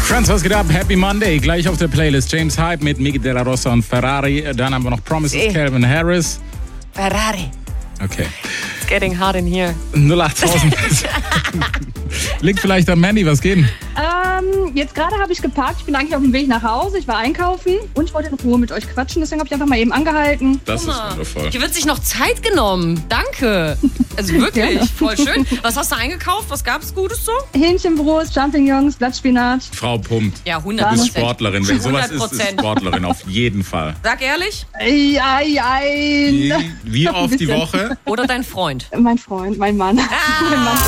Friends, was geht ab? Happy Monday. Gleich auf der Playlist James Hype mit Miki De La Rosa und Ferrari. Dann haben wir noch Promises, Calvin Harris. Ferrari. Okay. It's getting hot in here. 08.000. Liegt vielleicht am Mandy, was geht? Jetzt gerade habe ich geparkt. Ich bin eigentlich auf dem Weg nach Hause. Ich war einkaufen und ich wollte in Ruhe mit euch quatschen. Deswegen habe ich einfach mal eben angehalten. Das ist wundervoll. Hier wird sich noch Zeit genommen. Danke. Also wirklich, voll schön. Was hast du eingekauft? Was gab es Gutes so? Hähnchenbrust, Champignons, Blattspinat. Frau pumpt. Ja, 100%. Du bist Sportlerin. Wenn sowas ist, 100%. ist Sportlerin. Auf jeden Fall. Sag ehrlich. Ei. Wie oft die Woche? Oder dein Freund? Mein Freund, mein Mann. Mein Mann.